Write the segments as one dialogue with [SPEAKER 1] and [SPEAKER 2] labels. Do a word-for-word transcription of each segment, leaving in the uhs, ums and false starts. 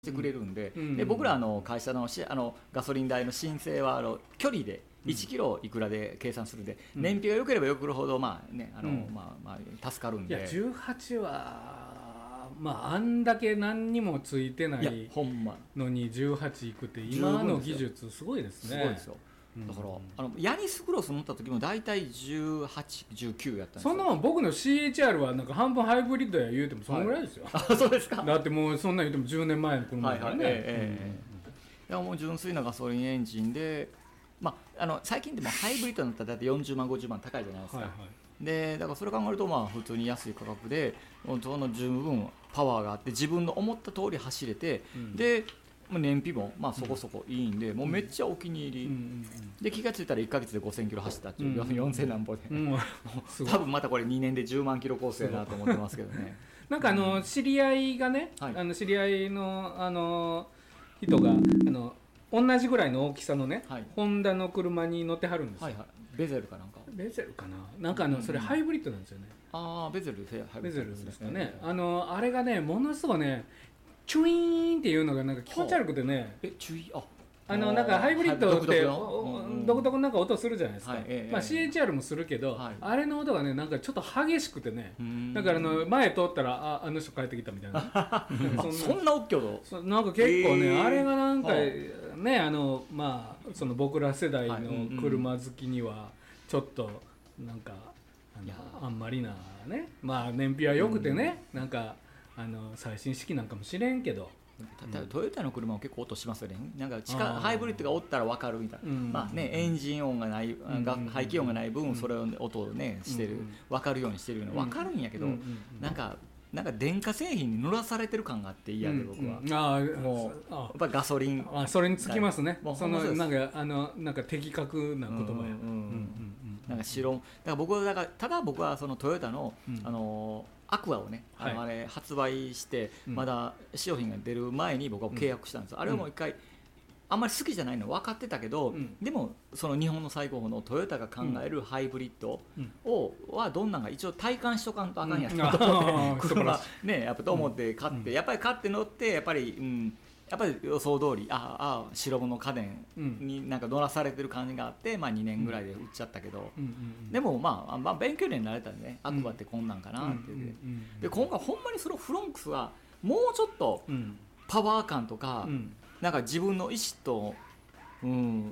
[SPEAKER 1] してくれるんで、
[SPEAKER 2] うん、
[SPEAKER 1] で僕らの会社のしあのガソリン代の申請はあの距離でいちキロいくらで計算するんで、うん、燃費が良ければ良くるほど、まあねあのうんまあまあ、助かるんで。
[SPEAKER 2] いやじゅうはちは、まあ、あんだけ何にもついてないのにじゅうはちいくって今の技術すごいですね。
[SPEAKER 1] すごいですよ。だから、うん、あのヤニスクロス乗った時も大体じゅうはち、じゅうきゅうやったんですよ。
[SPEAKER 2] そんなもん僕の シーエイチアール はなんか半分ハイブリッドや言うてもそのぐらいですよ、
[SPEAKER 1] はい、あそうですか。
[SPEAKER 2] だってもうそんな言うてもじゅうねんまえの車だからね、はいはいえーえ
[SPEAKER 1] ーうん、いやもう純粋なガソリンエンジンで、まあ、あの最近でもハイブリッドになったらだいたいよんじゅうまんごじゅうまん高いじゃないですか、はいはい、でだからそれ考えるとまあ普通に安い価格でその十分パワーがあって自分の思った通り走れて、うん、で燃費もまあそこそこいいんで、うん、もうめっちゃお気に入り、うん、で気がついたらいっかげつでごせんキロ走ったっていう、うん、よんせんなんぼで、うん、多分またこれにねんでじゅうまんキロコースやなと思ってますけどね
[SPEAKER 2] なんかあの知り合いがね、はい、あの知り合いのあの人があの同じぐらいの大きさのね、はい、ホンダの車に乗ってはるんですよ、はいはい、
[SPEAKER 1] ベゼルかなんか
[SPEAKER 2] ベゼルかななんかあのそれハイブリッドなんですよね、
[SPEAKER 1] うん、ああベゼル
[SPEAKER 2] ベゼルですかね、あのあれがねものすごいねチュイーンっていうのがなんか気持ち悪くてね、
[SPEAKER 1] えチュイあ
[SPEAKER 2] あのなんかハイブリッドって独特のなんか音するじゃないですか、はいえーまあ、シーエイチアール もするけど、はい、あれの音がねなんかちょっと激しくてね、だからあの前通ったら あ, あの人帰ってきたみたいな
[SPEAKER 1] そ, んそんな大きい音
[SPEAKER 2] そなんか結構ね、えー、あれがなんかねあのまあその僕ら世代の車好きにはちょっとなんかあのあんまりなねまあ燃費は良くてね、うん、なんかあの最新式なんかもしれんけど
[SPEAKER 1] トヨタの車も結構音しますよね。なんか地下ハイブリッドがおったら分かるみたいな、まあね、エンジン音がない、うん、排気音がない分、うん、それを音をねしてる、うん、分かるようにしてるの分かるんやけど、うん、なんかなんか電化製品に乗らされてる感があって嫌で僕は、うんうん、あもうやっぱガソリン
[SPEAKER 2] あそれにつきますね、はい、そのなんかあのなんか的確な言葉や
[SPEAKER 1] なんか白だから僕はだからただ僕はそのトヨタの、うん、あのアクアをね、はい、あのあれ発売してまだ商品が出る前に僕は契約したんですよ、うん、あれをもう一回あんまり好きじゃないの分かってたけど、うん、でもその日本の最高峰のトヨタが考えるハイブリッドを、うん、はどんなのが一応体感しとかんとあかんやつと思って、車ねやっぱと思って買って、うん、やっぱり買って乗ってやっぱり、うん、やっぱり予想通りああ白物家電になんか乗らされてる感じがあって、まあ、にねんぐらいで売っちゃったけど、うん、でも、まあ、まあ勉強になれたんでねアクアってこんなんかなって言って、で今回ほんまにそのフロンクスはもうちょっとパワー感とか、うんなんか自分の意思と、うん、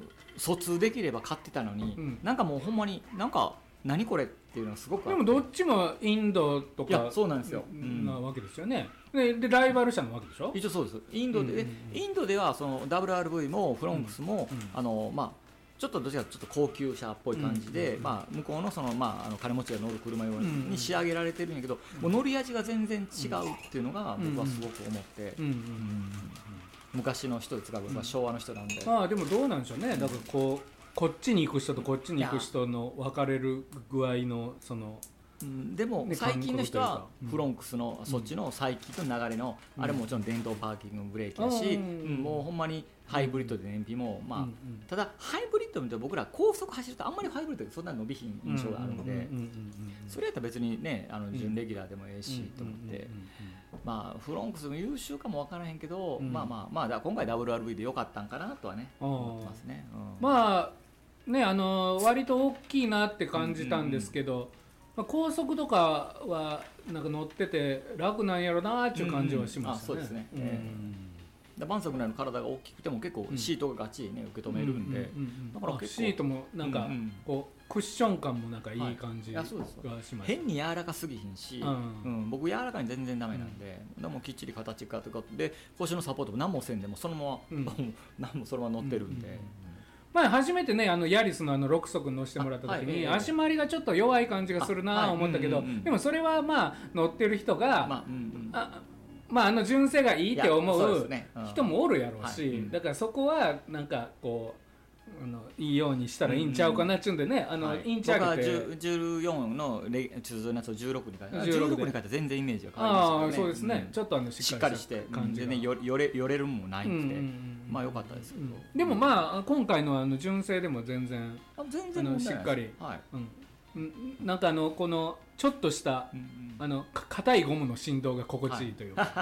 [SPEAKER 1] 疎通できれば買ってたのに、うん、なんかもうほんまになんか何これっていうのがすごくあって
[SPEAKER 2] でもどっちもインドとか
[SPEAKER 1] いやそうなんですよ、
[SPEAKER 2] うん、なわけですよね で, でライバル社のわけでしょ
[SPEAKER 1] 一応そうですインド で,、うんうんうん、インドではその ダブリューアールブイ もフロンクスも、うんうん、あのまあちょっとどちらかというと高級車っぽい感じで、うんうんまあ、向こう の, その、まあ、あの金持ちが乗る車用に仕上げられてるんやけど、うんうん、もう乗り味が全然違うっていうのが僕はすごく思って、うんうんうんうん昔の人ですが僕は昭和の人なんで、
[SPEAKER 2] うん、まあでもどうなんでしょうね、だからこうこっちに行く人とこっちに行く人の分かれる具合のその、
[SPEAKER 1] うん、でも最近の人はフロンクスのそっちの最近の流れの、うん、あれももちろん電動パーキングブレーキだし、うん、もうほんまにハイブリッドで燃費も、まあうん、ただハイブリッド見て僕ら高速走るとあんまりハイブリッドでそんな伸びひん印象があるのでそれやったら別にねあの準レギュラーでもええしと思ってまあフロンクスも優秀かも分からへんけど、うん、まあまあまあだ今回 ダブリューアールブイ で良かったんかなとはね思ってますね、
[SPEAKER 2] うん、まあねあの割と大きいなって感じたんですけど、うんうんうんまあ、高速とかはなんか乗ってて楽なんやろなっていう感じはしましたね、うんうん、あそうですね、うんえ
[SPEAKER 1] ー、バンソクの体が大きくても結構シートがガチリ、ね、受け止めるんで、うんうんうん、
[SPEAKER 2] だから結構シートもなんかこうクッション感もなんかいい感じがしました、はい、
[SPEAKER 1] 変に柔らかすぎひんし、うんうん、僕柔らかに全然ダメなんで、うん、でもきっちり形がとかで腰のサポートも何もせんでもそのまま、うん、何もそのまま乗ってるんで、うんうんうん
[SPEAKER 2] まあ、初めてねあのヤリスのあのろく速乗せてもらった時に、はい、足回りがちょっと弱い感じがするなと思ったけど、はいうんうんうん、でもそれはまあ乗ってる人が、まあうんうんあまあ、あの純正がいいって思う人もおるやろうし、はいうん、だからそこはなんかこうあのいいようにしたらいいんちゃうかなっちゅうんでね、うんうん、あの、はい、インチ上げて
[SPEAKER 1] 僕はじゅうよんの通常のやつをじゅうろくに変えたじゅうろくに変えたら全然イメージが変わりましたね。
[SPEAKER 2] あそうですね、うん、ちょっとあの
[SPEAKER 1] しっかりして感じで、ね、よれよれるもないんで、うんうんうんまあ良かったですけど、うん、
[SPEAKER 2] でもまあ今回のあの純正でも全然
[SPEAKER 1] あ全然
[SPEAKER 2] あのしっかり、はいうん、なんかあのこのちょっとした、うんうん、あの硬いゴムの振動が心地いいというか、
[SPEAKER 1] はい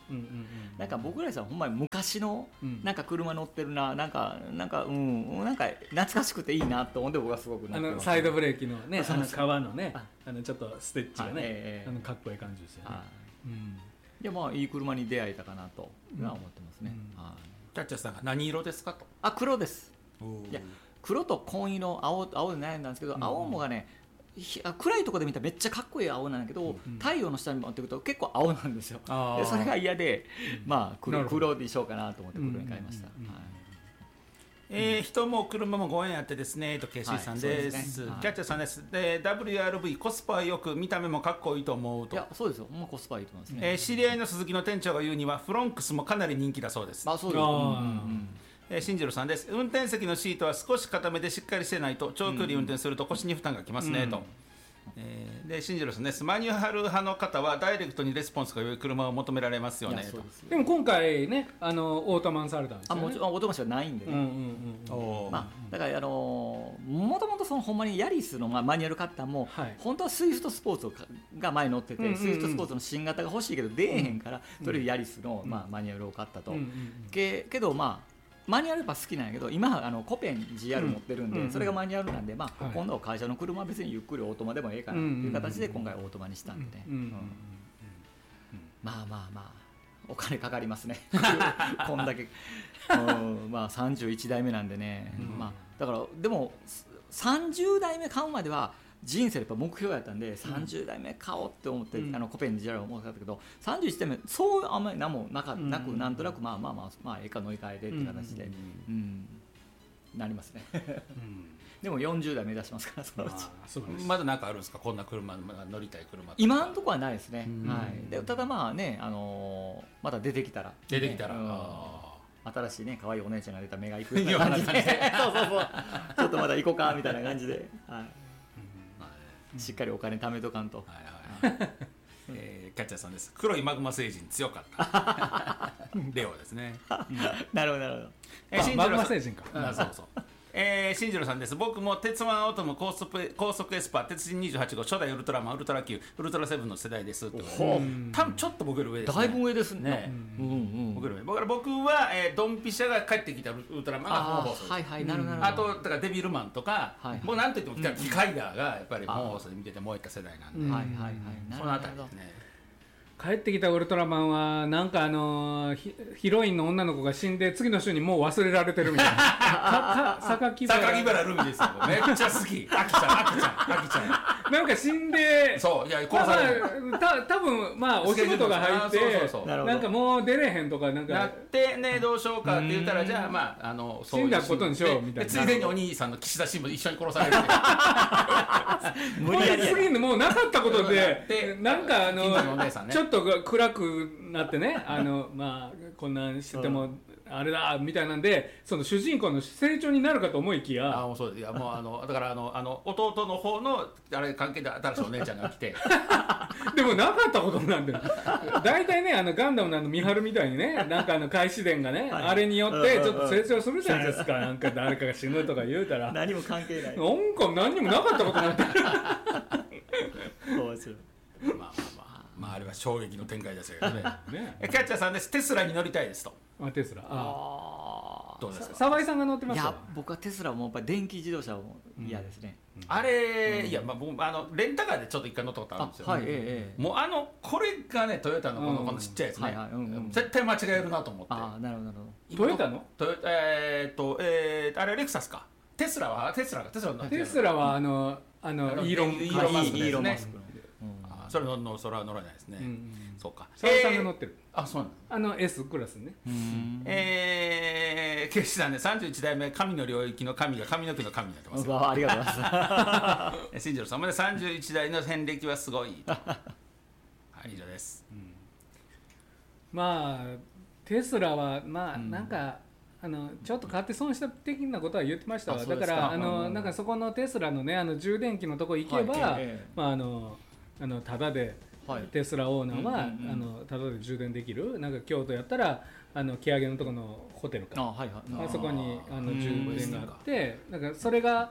[SPEAKER 1] うんうんうん、なんか僕らさんほんまに昔のなんか車乗ってるな、なんかなんかうんなんか懐かしくていいなと思って僕はすごく
[SPEAKER 2] あのサイドブレーキのねあの革のねあのちょっとステッチがね、えー、あのかっこいい感じですよね。
[SPEAKER 1] うん、でまあいい車に出会えたかなとは思ってますね。
[SPEAKER 3] うんはい、キャッチャーさんが何色ですかと。
[SPEAKER 1] あ黒です。いや黒と紺色青青で悩んだんですけど、うん、青もがね暗いところで見たらめっちゃかっこいい青なんだけど、うん、太陽の下に持っていくと結構青なんですよ。でそれが嫌で、うん、まあ 黒, 黒にしようかなと思って黒に買いました。うんうんはい
[SPEAKER 3] えー、人も車もご縁あってですねとケイシーさんです、はい、ねはい、キャッチャーさんです。で ダブリューアールブイ コスパはよく見た目もかっこいいと思うと。
[SPEAKER 1] いやそうですよ、もうコスパいいと思いますね。
[SPEAKER 3] えー、知り合いの鈴木の店長が言うにはフロンクスもかなり人気だそうです。
[SPEAKER 1] あそうです。あ、うんうん
[SPEAKER 3] えー、新次郎さんです。運転席のシートは少し固めでしっかりしてないと長距離運転すると腰に負担がきますね、うん、と。えー、で新次郎さんです。マニュアル派の方はダイレクトにレスポンスが良い車を求められますよねと。
[SPEAKER 2] で, でも今回ねあのオートマンされたんですよね。
[SPEAKER 1] あもちろんオートマンしかないんでね、うんうんうんまあ、だからあのー、もともとそのほんまにヤリスの、まあ、マニュアル買ったんも、はい、本当はスイフトスポーツが前に乗ってて、うんうんうん、スイフトスポーツの新型が欲しいけど出えへんから、うん、とりあえずヤリスの、まあ、マニュアルを買ったと、うんうんうん、け, けどまあマニュアルやっぱ好きなんやけど今あのコペン ジーアール 持ってるんで、うんうん、それがマニュアルなんで、まあはい、今度は会社の車は別にゆっくりオートマでもええかなという形で今回オートマにしたんでね、うんうんうん、まあまあまあお金かかりますねこんだけ、うんまあ、さんじゅういちだいめなんでね、うんまあ、だからでもさんじゅうだいめ買うまでは人生やっぱ目標やったんで、うん、さんじゅうだいめ買おうって思って、うん、あのコペン ジーアール を思ってたけどさんじゅういちだいめそうあんまり何もなか、うん、なくなんとなくまあまあまあまあええか乗り換えでって形で、うんうん、なりますね、うん、でもよんじゅうだい目指しますからそのうち。
[SPEAKER 3] そうです。まだ何かあるんですかこんな車乗りたい車。
[SPEAKER 1] 今のところはないですね、はい、でただまあね、あのー、まだ出てきたら、ね、
[SPEAKER 3] 出てきたら、うん、
[SPEAKER 1] 新しいね可愛いお姉ちゃんが出た目がいくような感じでそうそうそうちょっとまだ行こうかみたいな感じで、はいしっかりお金貯めとかんと、はいはいはい
[SPEAKER 3] えー、キャッチャーさんです。黒いマグマ星人強かったレオですね、うん、
[SPEAKER 1] なるほどなるほど、
[SPEAKER 2] えー、マグマ星人か
[SPEAKER 3] あそうそうえー、新次郎さんです。僕も鉄腕オートム高速、高速エスパー鉄人にじゅうはち号初代ウルトラマンウルトラ Q ウルトラセブンの世代ですって。多分ちょっと僕より上ですね。
[SPEAKER 1] だいぶ上ですね、
[SPEAKER 3] ねうんうん、僕より上。僕, 僕は、えー、ドンピシャが帰ってきたウルトラマンが本放送です。
[SPEAKER 1] はいはいなるほど。
[SPEAKER 3] あとだからデビルマンとか、はいはい、もうなんといっても機械ダーがやっぱり本放送で見てて燃えた世代なんで、うん、はいはいはい、そのあたりですね。
[SPEAKER 2] 帰ってきたウルトラマンはなんかあのー、ヒロインの女の子が死んで次の週にもう忘れられてるみたいな
[SPEAKER 3] 榊原ルミですよ。めっちゃ好き。アキちゃんアキちゃんアキちゃ
[SPEAKER 2] んなんか死んで
[SPEAKER 3] そういや殺される、
[SPEAKER 2] まあ、た多分まあお仕事が入ってそうそうそうなんかもう出れへんとかなんか
[SPEAKER 3] なってねどうしようかって言ったらじゃあまああの
[SPEAKER 2] 死んだことにしようみたいな。
[SPEAKER 3] ついでにお兄さんの岸田新聞一緒に殺される
[SPEAKER 2] 無理やり次にもうなかったことでなんかあの、ね、ちょっと暗くなってねあのまあこんなんしててもあれだみたいなんでその主人公の成長になるかと思いきや
[SPEAKER 3] あもうそういやもうあのだからあのあの弟の方のあれ関係で新しいお姉ちゃんが来て
[SPEAKER 2] でもなかったことになってる大体ねあのガンダムのあのミハルみたいにねなんかあの開始伝がね、はい、あれによってちょっと成長するじゃないですかなんか誰かが死ぬとか言うたら
[SPEAKER 1] 何も関係ない
[SPEAKER 2] なんか何にもなかったことになってる
[SPEAKER 1] そうですよ
[SPEAKER 3] まあまあまあまああれは衝撃の展開ですけどねねキャッチャーさんです。テスラに乗りたいですと。
[SPEAKER 2] あテスラあ
[SPEAKER 3] どうですか
[SPEAKER 2] 沢井さんが乗ってますか。
[SPEAKER 1] いや僕はテスラもやっぱり電気自動車も嫌ですね、
[SPEAKER 3] うん、あれ、うん、いやまあ僕あのレンタカーでちょっと一回乗ったことあるんですよ、ね、
[SPEAKER 1] はいええ、
[SPEAKER 3] もうあのこれがねトヨタのこの、うん、このちっちゃいやつね、はいはいうんうん、絶対間違えるなと思って。
[SPEAKER 1] あなるほどなるほ
[SPEAKER 2] ど。トヨタの
[SPEAKER 3] トヨえー、っと、えー、あれレクサスか。テスラはテスラがテスラの
[SPEAKER 2] テスラはあのあのイーロン
[SPEAKER 3] イーロンマスクですね。それののそれは乗らないですね、うんうん、そうか
[SPEAKER 2] 沢井さんが乗ってる、
[SPEAKER 3] えー、あそうな
[SPEAKER 2] のあの S クラスね。
[SPEAKER 3] うんえー、決してねさんじゅういちだいめ神の領域の神が髪の毛の神になってますよ。
[SPEAKER 1] ありがとうございます
[SPEAKER 3] 新次郎さんまでさんじゅういちだいの遍歴はすごいはい以上です、うん、
[SPEAKER 2] まあテスラはまあ、うん、なんかあのちょっと買って損した的なことは言ってましたわ。だからあの、うん、なんかそこのテスラのねあの充電器のとこ行けば、はいえー、まああのあのタダで、はい、テスラオーナーは、うんうんうん、あのタダで充電できる。なんか京都やったらあの木上のとこのホテルか あ,、はいはい、あそこにあの充電があってなんかそれが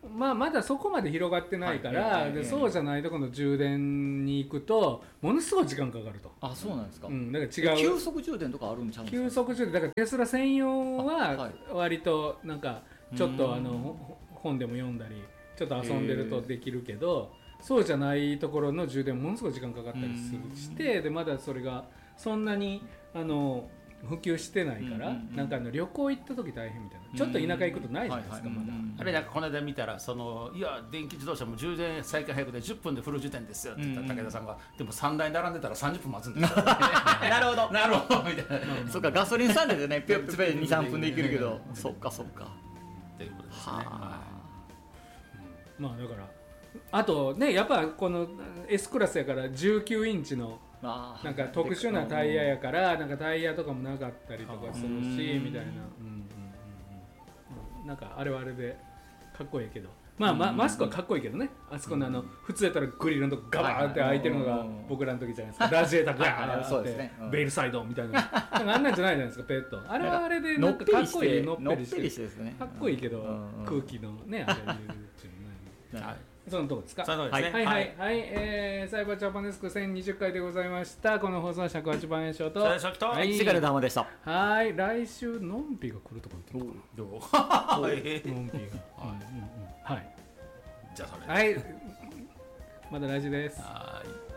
[SPEAKER 2] まあ、まだそこまで広がってないから、はい、でそうじゃないとこの充電に行くとものすごい時間かかると。
[SPEAKER 1] あ、そうなんですか。
[SPEAKER 2] うん、だから違う
[SPEAKER 1] 急速充電とかあるんちゃうんですか。
[SPEAKER 2] 急速充電だからテスラ専用は割となんかちょっとあの本でも読んだりちょっと遊んでるとできるけど、そうじゃないところの充電ものすごい時間かかったりするしてでまだそれがそんなにあの普及してないから、うんうんうん、なんかあの旅行行った時大変みたいな、ちょっと田舎行くとないじゃないですか、まだ。
[SPEAKER 3] あれなんかこの間見たらそのいや電気自動車も充電再開早くでじゅっぷんでフル充電ですよって言った武田さんが、うんうん、でもさんだい並んでたらさんじゅっぷん待つんですよ、ね、
[SPEAKER 1] なるほど
[SPEAKER 3] なるほどみたいな
[SPEAKER 1] そっかガソリンスタンドでねピョッピョッに、さんぷんで行けるけどそっかそっか
[SPEAKER 3] っていうことですね。はあ、
[SPEAKER 2] うん、まあだからあとねやっぱこの S クラスやからじゅうきゅうインチのなんか特殊なタイヤやからなんかタイヤとかもなかったりとかするしみたいな、うんうんうんうん、なんかあれはあれでかっこいいけどまあ、ま、マスクはかっこいいけどねあそこのあの普通やったらグリルのとこガバーって開いてるのが僕らの時じゃないですかラジエーターガーッてベールサイドみたいなあんなんじゃないじゃないですかペットあれはあれでなんかかっこいいのっぺりしてかっこいいけど空気のねあれ言うっていうのねそのとこですか。
[SPEAKER 3] そのとこですね。
[SPEAKER 2] はいはいはい、はい、えー、サイバージャパネスクせんにじゅっかいでございました。この放送は尺八番円賞と
[SPEAKER 3] 最初と
[SPEAKER 1] はいシガレダマでした。
[SPEAKER 2] はい、来週のんぴが来るとこ言ってる
[SPEAKER 3] どう？
[SPEAKER 2] のんぴが、はい、うんうんうん、はい。
[SPEAKER 3] じゃあそれ。
[SPEAKER 2] はい。まだ来週です。
[SPEAKER 3] はい。